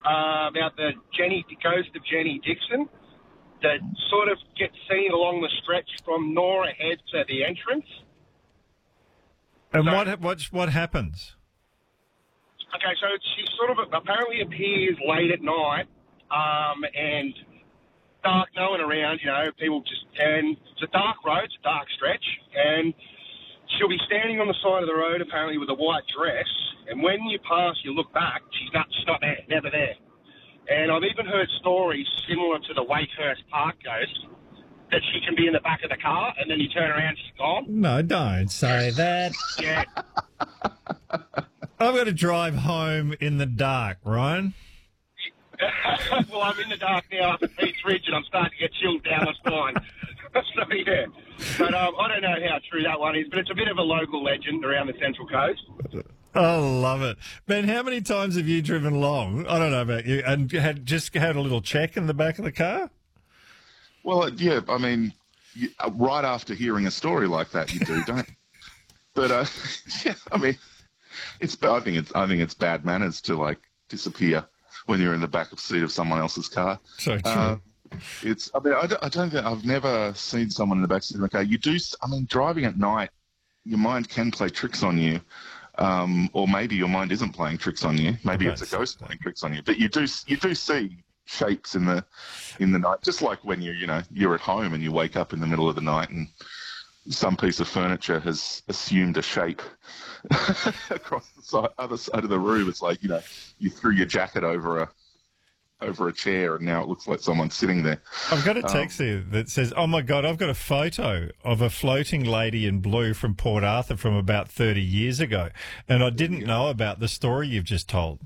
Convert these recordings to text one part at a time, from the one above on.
about the ghost of Jenny Dixon that sort of gets seen along the stretch from Nora Head to the entrance. And what happens? Okay, so she sort of apparently appears late at night, and dark, no one around, people and it's a dark road, it's a dark stretch, and she'll be standing on the side of the road apparently with a white dress, and when you pass, you look back, she's not there, never there. And I've even heard stories similar to the Wakehurst Park ghost, that she can be in the back of the car, and then you turn around, she's gone. No, don't say that. Yeah. I've got to drive home in the dark, Ryan. Well, I'm in the dark now up at Pete's Ridge, and I'm starting to get chilled down the spine. So, yeah. But I don't know how true that one is, but it's a bit of a local legend around the Central Coast. I love it. Ben, how many times have you driven along? I don't know about you, and had a little check in the back of the car? Well, yeah, I mean, right after hearing a story like that, you do, don't you? But, yeah, I mean, I think it's bad manners to, disappear when you're in the back of seat of someone else's car. So true. I don't think I've never seen someone in the back seat of a car. You do, driving at night, your mind can play tricks on you, or maybe your mind isn't playing tricks on you. Maybe it's a ghost playing tricks on you. But you do see shapes in the night, just like when you're at home and you wake up in the middle of the night and some piece of furniture has assumed a shape across the other side of the room. It's like, you threw your jacket over a chair and now it looks like someone's sitting there. I've got a text here that says, oh my God, I've got a photo of a floating lady in blue from Port Arthur from about 30 years ago. And I didn't know about the story you've just told.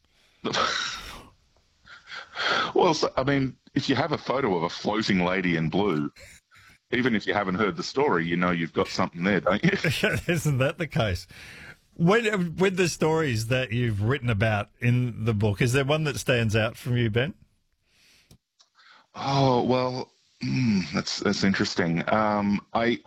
Well, if you have a photo of a floating lady in blue, even if you haven't heard the story, you've got something there, don't you? Isn't that the case? With the stories that you've written about in the book, is there one that stands out from you, Ben? Oh, well, that's interesting. I'm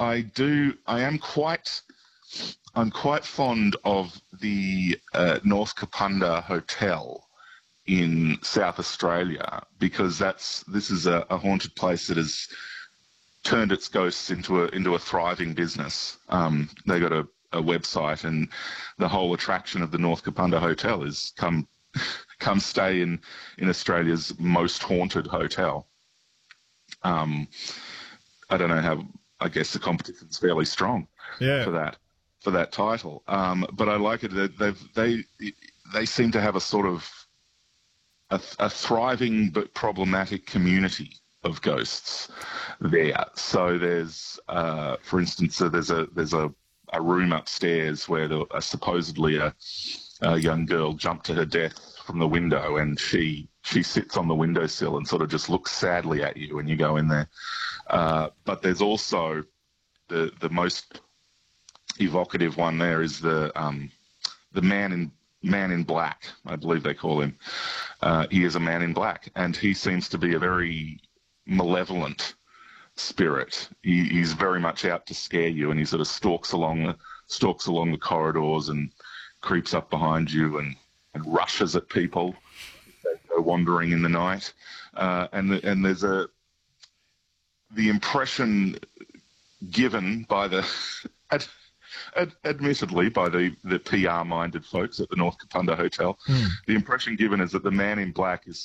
quite fond of the North Kapunda Hotel in South Australia, because this is a haunted place that has turned its ghosts into a thriving business. They got a website, and the whole attraction of the North Kapunda Hotel is come stay in Australia's most haunted hotel. I don't know how. I guess the competition's fairly strong for that title. But I like it that they seem to have a sort of a thriving but problematic community of ghosts there. So there's, for instance, there's a room upstairs where supposedly a young girl jumped to her death from the window, and she sits on the windowsill and sort of just looks sadly at you when you go in there. But there's also the most evocative one there is the man in black, I believe they call him. He is a man in black, and he seems to be a very malevolent spirit. He's very much out to scare you, and he sort of stalks along the corridors and creeps up behind you and rushes at people as they go wandering in the night. And there's the impression given by the admittedly by the PR-minded folks at the North Kapunda Hotel, the impression given is that the man in black is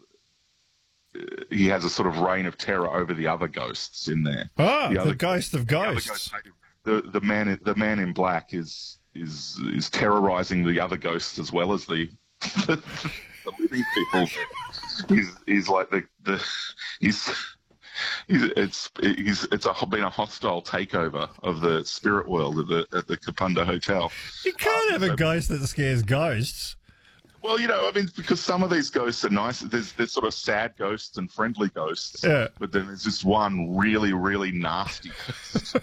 he has a sort of reign of terror over the other ghosts in there. The ghost of ghosts. The man in black is terrorizing the other ghosts as well as the living people. He's like it's been a hostile takeover of the spirit world at the Kapunda Hotel. You can't have a ghost that scares ghosts. Well, because some of these ghosts are nice. There's sort of sad ghosts and friendly ghosts. Yeah. But then there's this one really, really nasty ghost.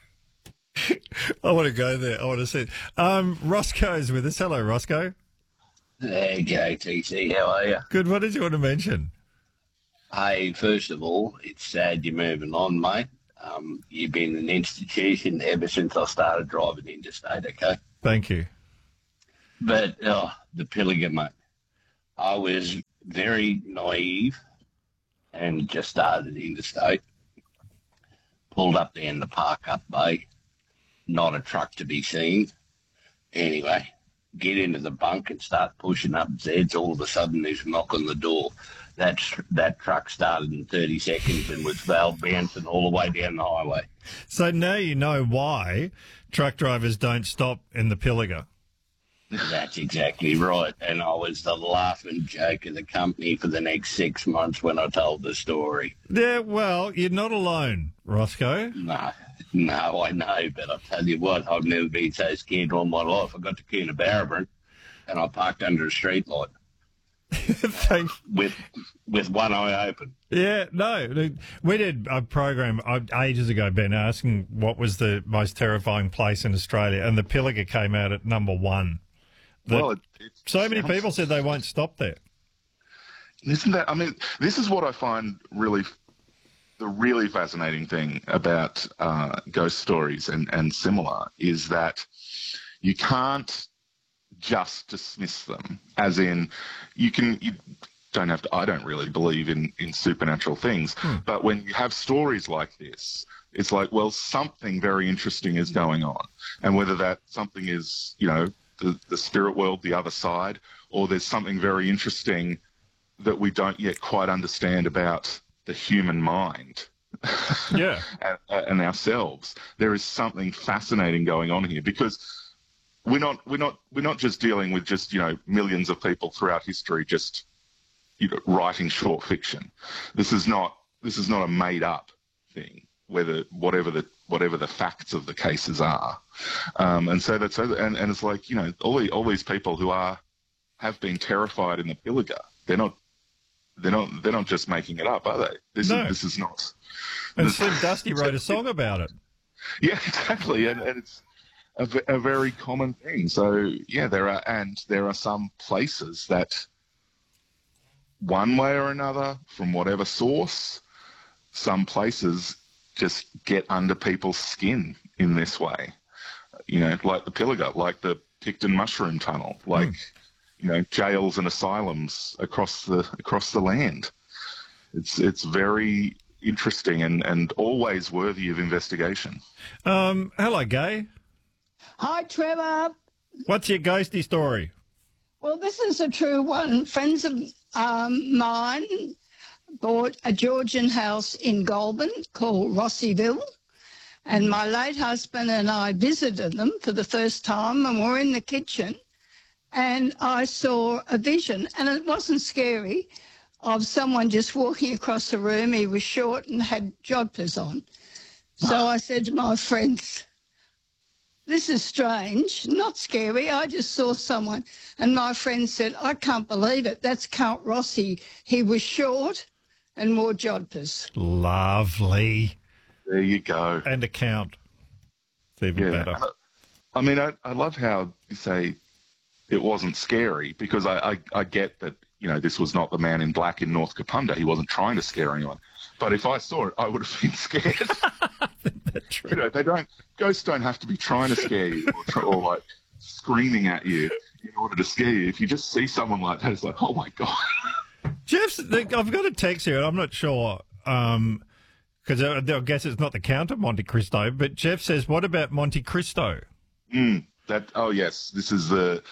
I want to go there. I want to see it. Roscoe's with us. Hello, Roscoe. Hey, g'day, TC. How are you? Good. What did you want to mention? Hey, first of all, it's sad you're moving on, mate. You've been an institution ever since I started driving interstate, okay? Thank you. But the Pilliga, mate. I was very naive and just started interstate. Pulled up there in the park-up bay. Not a truck to be seen. Anyway, get into the bunk and start pushing up Zeds. All of a sudden, there's a knock on the door. That truck started in 30 seconds and was valve bouncing all the way down the highway. So now you know why truck drivers don't stop in the Pilliga. That's exactly right. And I was the laughing joke of the company for the next 6 months when I told the story. Yeah, well, you're not alone, Roscoe. No, I know, but I tell you what, I've never been so scared all my life. I got to Coonabarabran and I parked under a street light. with one eye open. Yeah, no. We did a program ages ago, Ben, asking what was the most terrifying place in Australia, and the Pilliga came out at number one. So many people said they won't stop there. Isn't that? I mean, this is what I find the really fascinating thing about ghost stories and similar is that you can't just dismiss them, as in you don't have to. I don't really believe in supernatural things, but when you have stories like this, it's like, well, something very interesting is going on, and whether that something is, the spirit world, the other side, or there's something very interesting that we don't yet quite understand about the human mind. Yeah. and ourselves. There is something fascinating going on here, because we're not just dealing with just, millions of people throughout history just, writing short fiction. This is not a made up thing, whatever the facts of the cases are. And so and it's like, all these people who have been terrified in the Pilliga, they're not just making it up, are they? This is not. And Slim Dusty wrote a song about it. Yeah, exactly, and it's a very common thing. So yeah, there are some places that, one way or another, from whatever source, some places just get under people's skin in this way. Like the Pilliga, like the Picton Mushroom Tunnel, like jails and asylums across the land. It's very interesting and always worthy of investigation. Hello, Gay. Hi, Trevor. What's your ghosty story? Well, this is a true one. Friends of mine bought a Georgian house in Goulburn called Rossieville, and my late husband and I visited them for the first time, and we're in the kitchen, and I saw a vision, and it wasn't scary, of someone just walking across the room. He was short and had jodhpurs on. So I said to my friends, this is strange, not scary. I just saw someone. And my friend said, I can't believe it. That's Count Rossi. He was short and wore jodhpurs. Lovely. There you go. And a count. It's even better. I mean, I love how you say it wasn't scary, because I get that, this was not the Man in Black in North Kapunda. He wasn't trying to scare anyone. But if I saw it, I would have been scared. That's true. Ghosts don't have to be trying to scare you or like screaming at you in order to scare you. If you just see someone like that, it's like, oh my God. I've got a text here, and I'm not sure, because I guess it's not the Count of Monte Cristo, but Jeff says, what about Monte Cristo? Oh yes, this is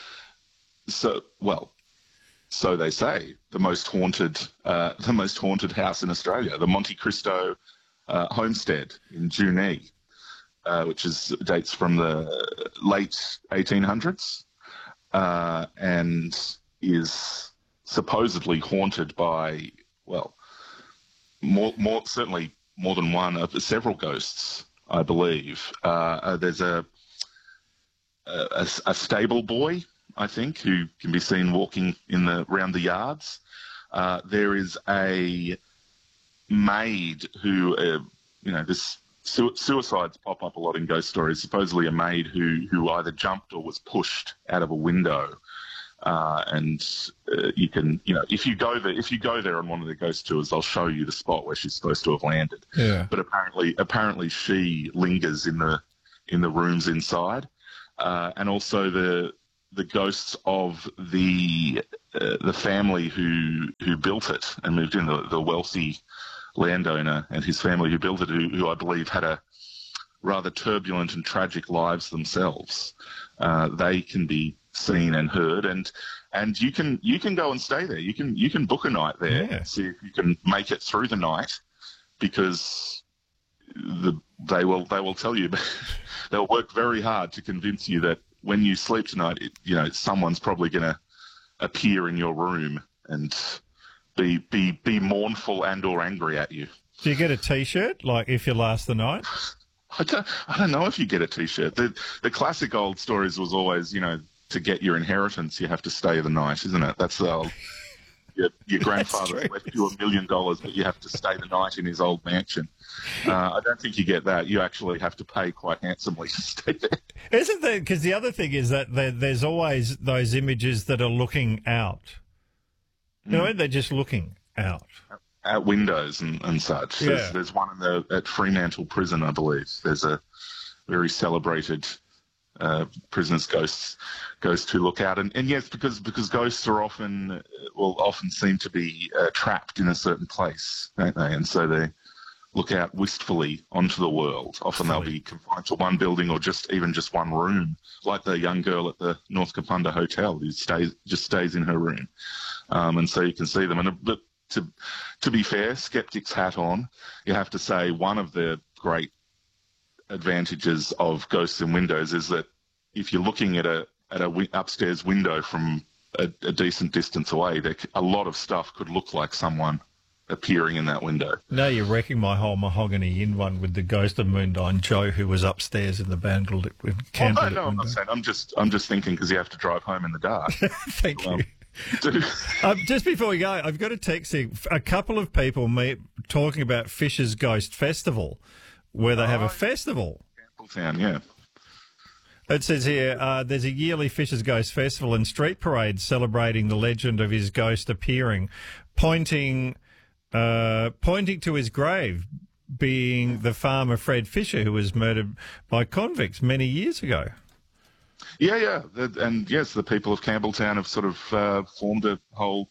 so they say, the most haunted house in Australia, the Monte Cristo homestead in Junee, which dates from the late 1800s, and is supposedly haunted by, certainly more than one of several ghosts, I believe. There's a stable boy, I think, who can be seen walking around the yards. There is a maid who, this suicides pop up a lot in ghost stories. Supposedly a maid who either jumped or was pushed out of a window. You can, if you go there on one of the ghost tours, they'll show you the spot where she's supposed to have landed. Yeah. But apparently she lingers in the rooms inside. And also the ghosts of the family who built it and moved in, the wealthy landowner and his family who built it, who I believe had a rather turbulent and tragic lives themselves. They can be seen and heard, and you can go and stay there. You can book a night there, and see if you can make it through the night, because they will tell you, they'll work very hard to convince you that when you sleep tonight, someone's probably going to appear in your room and be mournful and or angry at you. Do you get a T-shirt, like if you last the night? I don't know if you get a T-shirt. The classic old stories was always, to get your inheritance, you have to stay the night, isn't it? That's the old. Your grandfather left you $1 million, but you have to stay the night in his old mansion. I don't think you get that. You actually have to pay quite handsomely to stay there. Isn't there? Because the other thing is that there's always those images that are looking out. They're just looking out. At windows and such. Yeah. There's one at Fremantle Prison, I believe. There's a very celebrated prisoners' ghosts who look out, and yes, because ghosts are often seem to be trapped in a certain place, don't they? And so they look out wistfully onto the world. Often they'll be confined to one building or just one room, like the young girl at the North Kapunda Hotel who stays in her room, and so you can see them. But to be fair, skeptic's hat on, you have to say one of the great advantages of ghosts in windows is that if you're looking at a upstairs window from a decent distance away, a lot of stuff could look like someone appearing in that window. No, you're wrecking my whole Mahogany Inn one with the ghost of Moondyne Joe, who was upstairs in the Bandle. No, I'm not saying. I'm just thinking because you have to drive home in the dark. Thank you. Just before we go, I've got a text here. A couple of people talking about Fisher's Ghost Festival, where they have a festival. Campbelltown, yeah. It says here, there's a yearly Fisher's Ghost Festival and street parade celebrating the legend of his ghost appearing, pointing to his grave, being the farmer Fred Fisher, who was murdered by convicts many years ago. Yeah. And yes, the people of Campbelltown have sort of formed a whole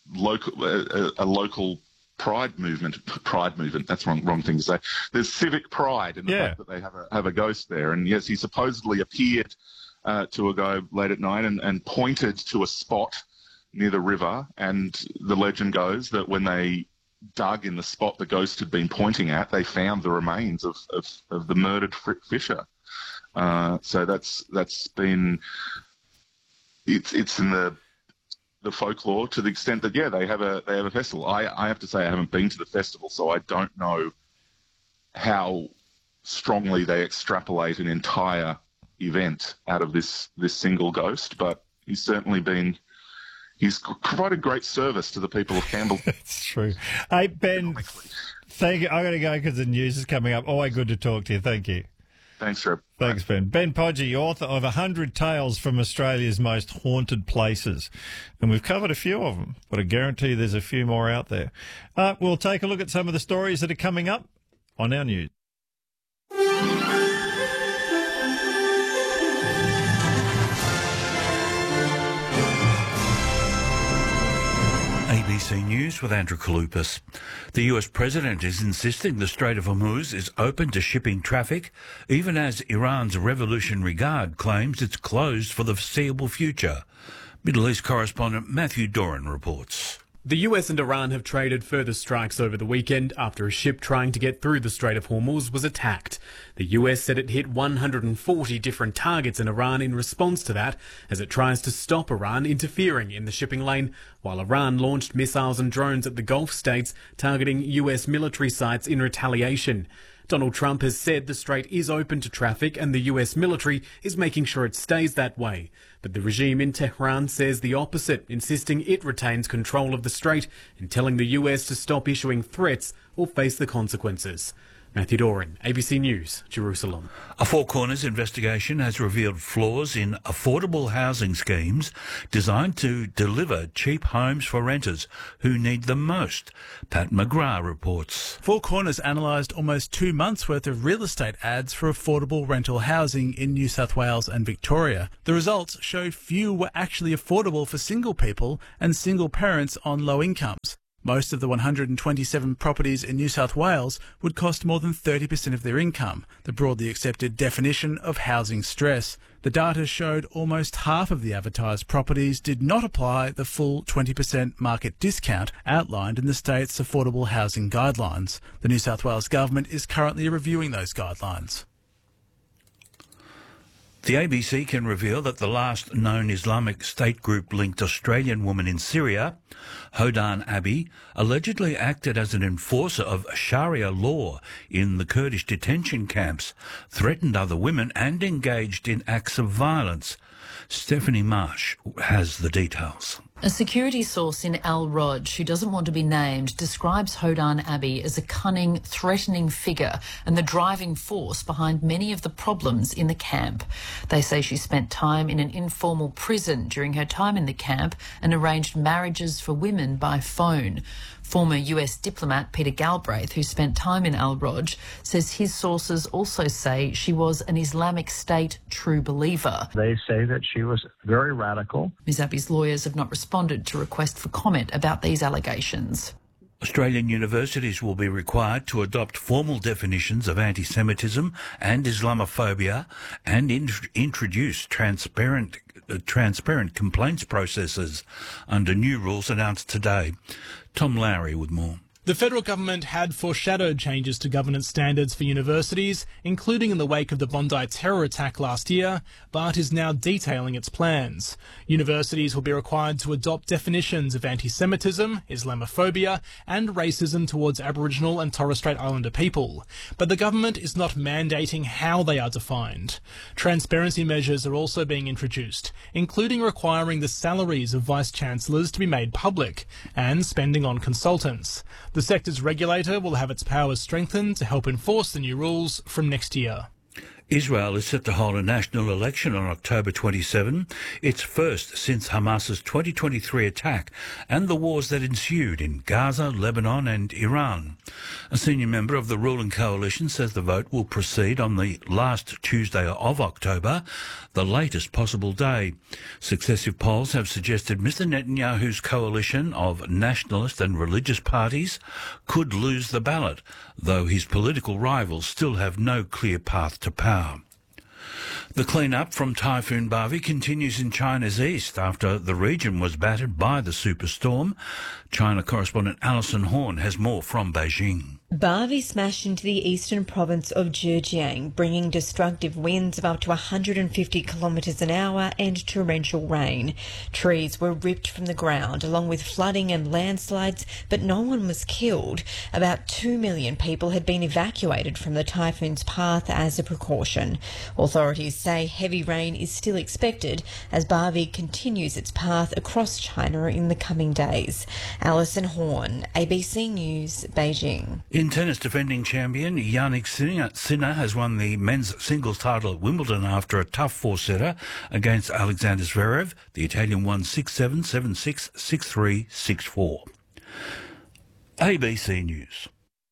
local pride movement. That's wrong thing to say. There's civic pride in the fact that they have a ghost there. And yes, he supposedly appeared to a guy late at night and pointed to a spot near the river. And the legend goes that when they dug in the spot the ghost had been pointing at, they found the remains of the murdered Fisher. So that's been it's in the folklore to the extent that they have a festival. I have to say I haven't been to the festival, so I don't know how strongly they extrapolate an entire event out of this single ghost. But he's provided great service to the people of Campbell. That's true. Hey Ben, thank you. I'm going to go because the news is coming up. Always good to talk to you. Thank you. Thanks, Treb. Thanks, Ben. Ben Podgy, author of 100 Tales from Australia's Most Haunted Places. And we've covered a few of them, but I guarantee there's a few more out there. We'll take a look at some of the stories that are coming up on our news. ABC News with Andrew Kalupas. The US president is insisting the Strait of Hormuz is open to shipping traffic, even as Iran's Revolutionary Guard claims it's closed for the foreseeable future. Middle East correspondent Matthew Doran reports. The US and Iran have traded further strikes over the weekend after a ship trying to get through the Strait of Hormuz was attacked. The US said it hit 140 different targets in Iran in response to that, as it tries to stop Iran interfering in the shipping lane, while Iran launched missiles and drones at the Gulf states targeting US military sites in retaliation. Donald Trump has said the strait is open to traffic and the US military is making sure it stays that way. But the regime in Tehran says the opposite, insisting it retains control of the strait and telling the US to stop issuing threats or face the consequences. Matthew Doran, ABC News, Jerusalem. A Four Corners investigation has revealed flaws in affordable housing schemes designed to deliver cheap homes for renters who need them most. Pat McGrath reports. Four Corners analysed almost 2 months' worth of real estate ads for affordable rental housing in New South Wales and Victoria. The results showed few were actually affordable for single people and single parents on low incomes. Most of the 127 properties in New South Wales would cost more than 30% of their income, the broadly accepted definition of housing stress. The data showed almost half of the advertised properties did not apply the full 20% market discount outlined in the state's affordable housing guidelines. The New South Wales government is currently reviewing those guidelines. The ABC can reveal that the last known Islamic State group-linked Australian woman in Syria, Hodan Abi, allegedly acted as an enforcer of Sharia law in the Kurdish detention camps, threatened other women and engaged in acts of violence. Stephanie Marsh has the details. A security source in Al Roj, who doesn't want to be named, describes Hodan Abi as a cunning, threatening figure and the driving force behind many of the problems in the camp. They say she spent time in an informal prison during her time in the camp and arranged marriages for women by phone. Former US diplomat Peter Galbraith, who spent time in Al Roj, says his sources also say she was an Islamic State true believer. They say that she was very radical. Ms Abi's lawyers have not responded to request for comment about these allegations. Australian universities will be required to adopt formal definitions of anti-Semitism and Islamophobia and introduce transparent complaints processes under new rules announced today. Tom Lowry with more. The federal government had foreshadowed changes to governance standards for universities, including in the wake of the Bondi terror attack last year, but is now detailing its plans. Universities will be required to adopt definitions of anti-Semitism, Islamophobia and racism towards Aboriginal and Torres Strait Islander people. But the government is not mandating how they are defined. Transparency measures are also being introduced, including requiring the salaries of vice-chancellors to be made public and spending on consultants. The sector's regulator will have its powers strengthened to help enforce the new rules from next year. Israel is set to hold a national election on October 27, its first since Hamas's 2023 attack and the wars that ensued in Gaza, Lebanon and Iran. A senior member of the ruling coalition says the vote will proceed on the last Tuesday of October, the latest possible day. Successive polls have suggested Mr Netanyahu's coalition of nationalist and religious parties could lose the ballot, though his political rivals still have no clear path to power. The clean-up from Typhoon Bavi continues in China's east after the region was battered by the superstorm. China correspondent Alison Horn has more from Beijing. Bavi smashed into the eastern province of Zhejiang, bringing destructive winds of up to 150 kilometres an hour and torrential rain. Trees were ripped from the ground, along with flooding and landslides, but no one was killed. About 2 million people had been evacuated from the typhoon's path as a precaution. Authorities say heavy rain is still expected as Bavi continues its path across China in the coming days. Alison Horn, ABC News, Beijing. In tennis, defending champion Jannik Sinner has won the men's singles title at Wimbledon after a tough four-setter against Alexander Zverev. The Italian won 6-7, 7-6, 6-3, 6-4. ABC News.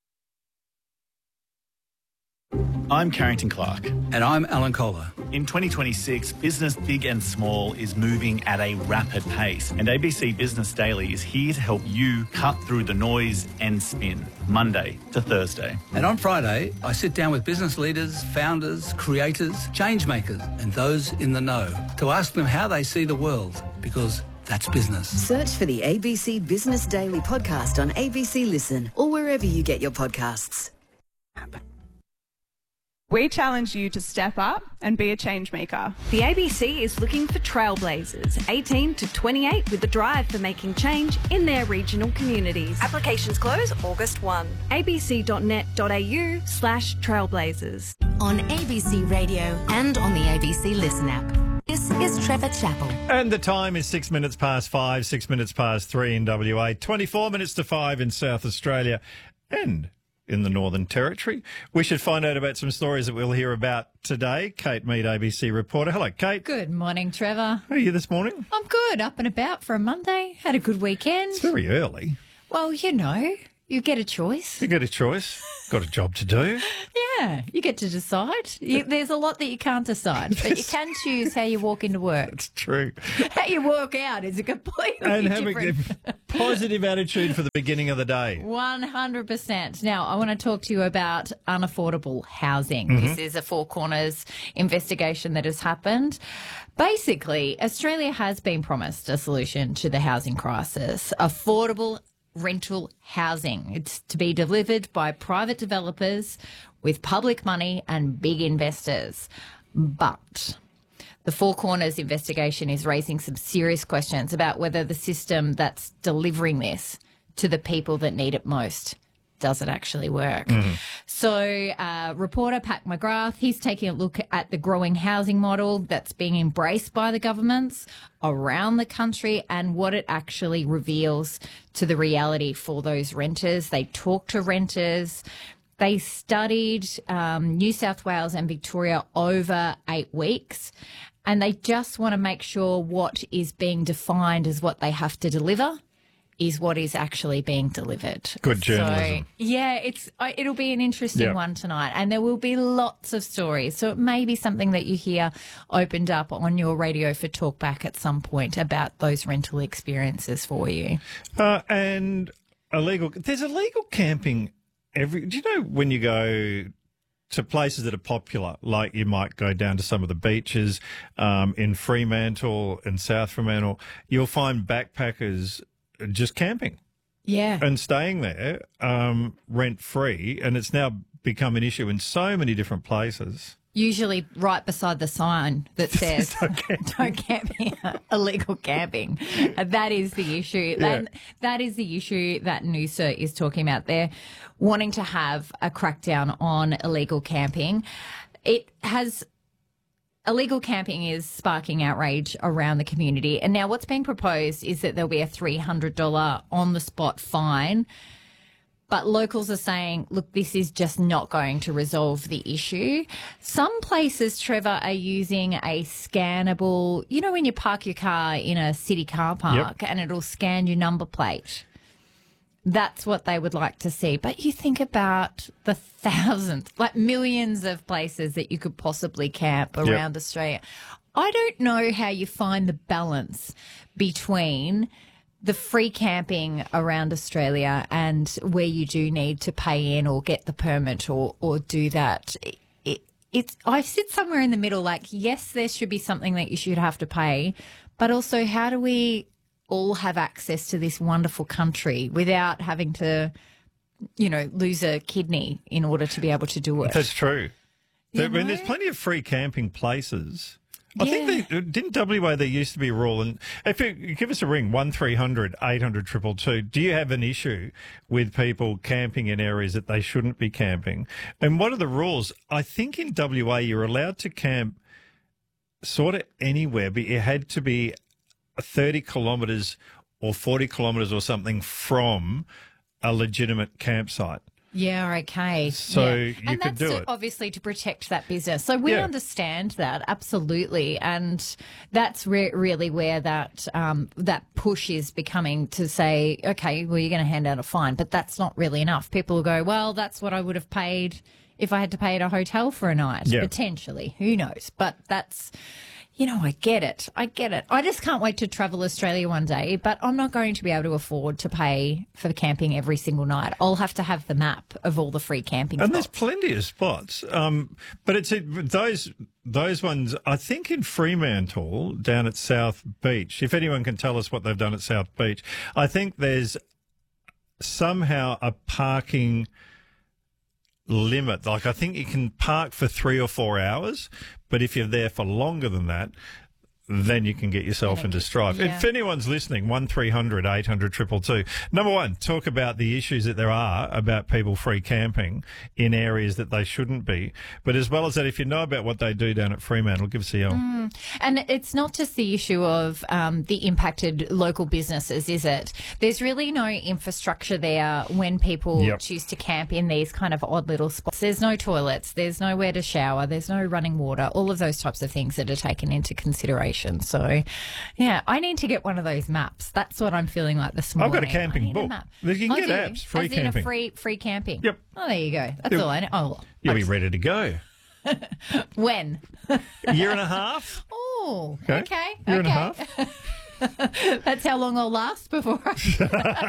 I'm Carrington Clark. And I'm Alan Kohler. In 2026, business big and small is moving at a rapid pace, and ABC Business Daily is here to help you cut through the noise and spin, Monday to Thursday. And on Friday, I sit down with business leaders, founders, creators, change makers, and those in the know to ask them how they see the world, because that's business. Search for the ABC Business Daily podcast on ABC Listen or wherever you get your podcasts. We challenge you to step up and be a change maker. The ABC is looking for trailblazers, 18 to 28, with the drive for making change in their regional communities. Applications close August 1. abc.net.au/trailblazers. On ABC Radio and on the ABC Listen app. This is Trevor Chappell. And the time is 6 minutes past 5, 6 minutes past 3 in WA, 24 minutes to 5 in South Australia. And in the Northern Territory. We should find out about some stories that we'll hear about today. Kate Mead, ABC reporter. Hello, Kate. Good morning, Trevor. How are you this morning? I'm good. Up and about for a Monday. Had a good weekend. It's very early. Well, you know, you get a choice. You get a choice. Got a job to do. Yeah, you get to decide. There's a lot that you can't decide, but you can choose how you walk into work. It's true. How you walk out is a completely and different... having a positive attitude for the beginning of the day. 100%. Now, I want to talk to you about unaffordable housing. Mm-hmm. This is a Four Corners investigation that has happened. Basically, Australia has been promised a solution to the housing crisis. Affordable rental housing. It's to be delivered by private developers with public money and big investors. But the Four Corners investigation is raising some serious questions about whether the system that's delivering this to the people that need it most, does it actually work? Mm-hmm. So reporter Pat McGrath, he's taking a look at the growing housing model that's being embraced by the governments around the country and what it actually reveals to the reality for those renters. They talk to renters. They studied New South Wales and Victoria over 8 weeks, and they just want to make sure what is being defined as what they have to deliver is what is actually being delivered. Good journalism. So, yeah, it'll be an interesting one tonight, and there will be lots of stories. So it may be something that you hear opened up on your radio for Talkback at some point about those rental experiences for you. And there's illegal camping do you know when you go to places that are popular, like you might go down to some of the beaches in Fremantle and South Fremantle, you'll find backpackers just camping. Yeah. And staying there rent-free, and it's now become an issue in so many different places. Usually right beside the sign that says don't camp here, illegal camping. That is the issue. Yeah. That is the issue that Noosa is talking about. They're wanting to have a crackdown on illegal camping. Illegal camping is sparking outrage around the community. And now what's being proposed is that there'll be a $300 on-the-spot fine. But locals are saying, look, this is just not going to resolve the issue. Some places, Trevor, are using a scannable, you know, when you park your car in a city car park and it'll scan your number plate. That's what they would like to see. But you think about the thousands, like millions of places that you could possibly camp around Australia. I don't know how you find the balance between the free camping around Australia and where you do need to pay in or get the permit or do that. I sit somewhere in the middle, like, yes, there should be something that you should have to pay, but also how do we all have access to this wonderful country without having to, you know, lose a kidney in order to be able to do it? That's true. There's plenty of free camping places. I think didn't WA there used to be a rule, and if you give us a ring, 1300 800 222. Do you have an issue with people camping in areas that they shouldn't be camping? And what are the rules? I think in WA you're allowed to camp sort of anywhere, but it had to be 30 kilometres or 40 kilometres or something from a legitimate campsite. Yeah, okay. So you could do it. And that's obviously to protect that business. So we understand that, absolutely. And that's really where that push is becoming to say, okay, well, you're going to hand out a fine, but that's not really enough. People will go, well, that's what I would have paid if I had to pay at a hotel for a night, potentially. Who knows? But that's... You know, I get it. I just can't wait to travel Australia one day, but I'm not going to be able to afford to pay for camping every single night. I'll have to have the map of all the free camping spots. And there's plenty of spots. But it's those ones, I think in Fremantle, down at South Beach, if anyone can tell us what they've done at South Beach, I think there's somehow a parking limit. Like, I think you can park for 3 or 4 hours, but if you're there for longer than that, then you can get yourself into strife. yeah. If anyone's listening, 1300 800 222. Number one, talk about the issues that there are about people free camping in areas that they shouldn't be. But as well as that, if you know about what they do down at Fremantle, give us a yell. And it's not just the issue of the impacted local businesses, is it? There's really no infrastructure there when people choose to camp in these kind of odd little spots. There's no toilets, there's nowhere to shower, there's no running water, all of those types of things that are taken into consideration. So, yeah, I need to get one of those maps. That's what I'm feeling like this morning. I've got a camping book. You can get apps, free As camping. In a free camping? Yep. Oh, there you go. That's all I know. Oh, You'll be ready to go. when? A year and a half. Oh, Okay. okay. Year and a half. That's how long I'll last before I